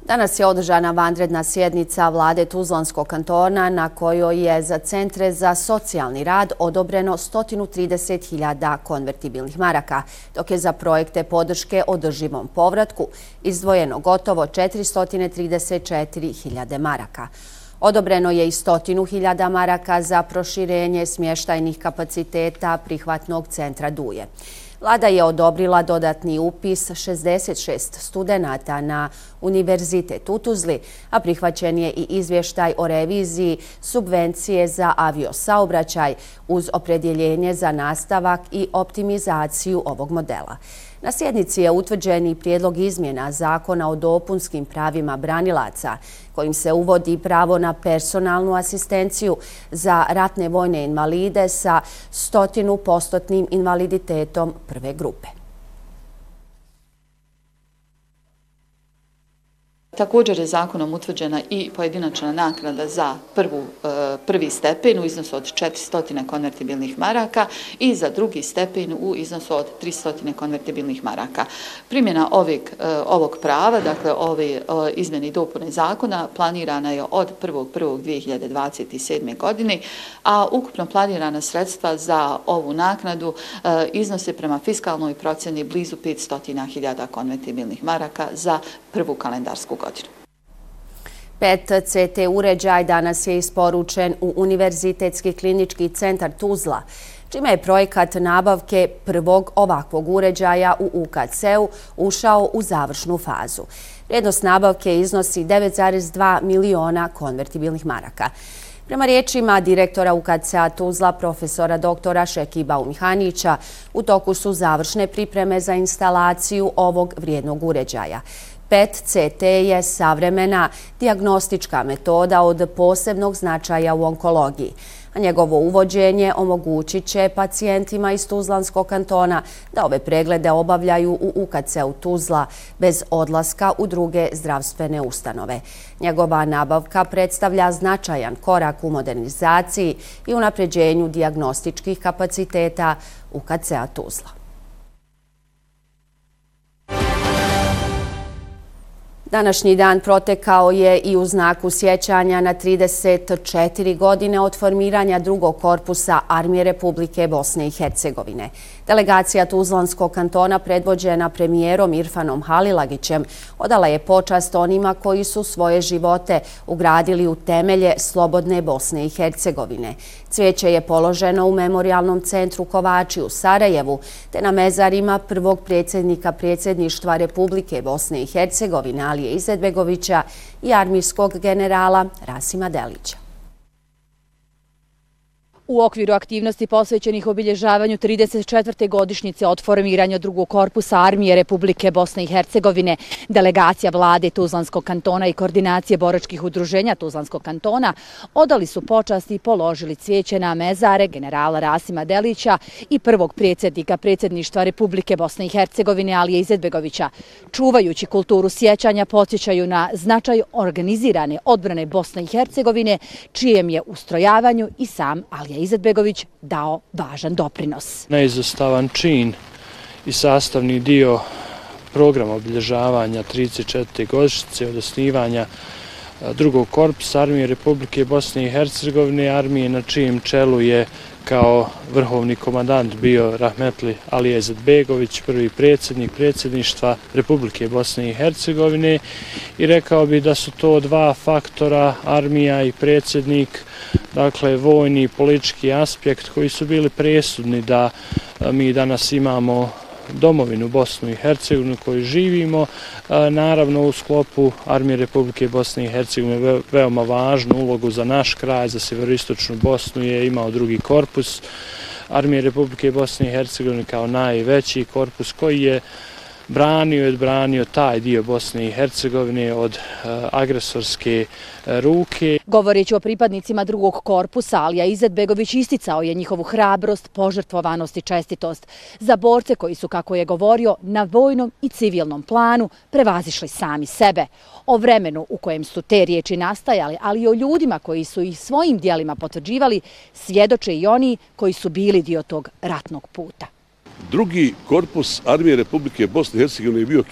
Danas je održana vanredna sjednica vlade Tuzlanskog kantona na kojoj je za centre za socijalni rad odobreno 130.000 konvertibilnih maraka, dok je za projekte podrške održivom povratku izdvojeno gotovo 434.000 maraka. Odobreno je i 100.000 maraka za proširenje smještajnih kapaciteta prihvatnog centra Duje. Vlada je odobrila dodatni upis 66 studenata na Univerzitet u Tuzli, a prihvaćen je i izvještaj o reviziji subvencije za aviosaobraćaj uz opredjeljenje za nastavak i optimizaciju ovog modela. Na sjednici je utvrđen i prijedlog izmjena Zakona o dopunskim pravima branilaca, kojim se uvodi pravo na personalnu asistenciju za ratne vojne invalide sa 100% invaliditetom prve grupe. Također je zakonom utvrđena i pojedinačna naknada za prvi stepen u iznosu od 400 konvertibilnih maraka i za drugi stepen u iznosu od 300 konvertibilnih maraka. Primjena ovog prava, dakle ove izmjene i dopune zakona, planirana je od 1.1.2027. godine, a ukupno planirana sredstva za ovu naknadu iznose prema fiskalnoj procjeni blizu 500.000 konvertibilnih maraka za prvu kalendarsku godinu. 5 CT uređaj danas je isporučen u Univerzitetski klinički centar Tuzla, čime je projekat nabavke prvog ovakvog uređaja u UKC-u ušao u završnu fazu. Vrijednost nabavke iznosi 9,2 miliona konvertibilnih maraka. Prema riječima direktora UKC-a Tuzla, profesora doktora Šekiba Umihanića, u toku su završne pripreme za instalaciju ovog vrijednog uređaja. PET CT je savremena dijagnostička metoda od posebnog značaja u onkologiji, a njegovo uvođenje omogućit će pacijentima iz Tuzlanskog kantona da ove preglede obavljaju u UKC-u Tuzla bez odlaska u druge zdravstvene ustanove. Njegova nabavka predstavlja značajan korak u modernizaciji i unapređenju dijagnostičkih kapaciteta UKC-a Tuzla. Današnji dan protekao je i u znaku sjećanja na 34 godine od formiranja drugog korpusa Armije Republike Bosne i Hercegovine. Delegacija Tuzlanskog kantona predvođena premijerom Irfanom Halilagićem odala je počast onima koji su svoje živote ugradili u temelje slobodne Bosne i Hercegovine. Cvijeće je položeno u Memorijalnom centru Kovači u Sarajevu, te na mezarima prvog predsjednika predsjedništva Republike Bosne i Hercegovine Alije Izetbegovića i armijskog generala Rasima Delića. U okviru aktivnosti posvećenih obilježavanju 34. godišnjice od formiranja drugog korpusa Armije Republike Bosne i Hercegovine, delegacija vlade Tuzlanskog kantona i koordinacije boračkih udruženja Tuzlanskog kantona odali su počast i položili cvijeće na mezare generala Rasima Delića i prvog predsjednika predsjedništva Republike Bosne i Hercegovine Alije Izetbegovića. Čuvajući kulturu sjećanja, podsjećaju na značaj organizirane odbrane Bosne i Hercegovine, čijem je ustrojavanju i sam Alija Izetbegović dao važan doprinos. Neizostavan čin i sastavni dio programa obilježavanja 34. godišnjice od osnivanja drugog korpusa Armije Republike Bosne i Hercegovine, armije na čijem čelu je kao vrhovni komandant bio rahmetli Alija Izetbegović, prvi predsjednik predsjedništva Republike Bosne i Hercegovine, i rekao bi da su to dva faktora, armija i predsjednik, dakle vojni i politički aspekt, koji su bili presudni da mi danas imamo domovinu Bosnu i Hercegovinu koju živimo. Naravno, u sklopu Armije Republike Bosne i Hercegovine veoma važnu ulogu za naš kraj, za sjeveroistočnu Bosnu, je imao drugi korpus Armije Republike Bosne i Hercegovine kao najveći korpus koji je branio i odbranio taj dio Bosne i Hercegovine od agresorske ruke. Govoreći o pripadnicima drugog korpusa, Alija Izetbegović isticao je njihovu hrabrost, požrtvovanost i čestitost za borce koji su, kako je govorio, na vojnom i civilnom planu prevazišli sami sebe. O vremenu u kojem su te riječi nastajale, ali i o ljudima koji su ih svojim dijelima potvrđivali, svjedoče i oni koji su bili dio tog ratnog puta. Drugi korpus Armije Republike Bosne i Hercegovine je bio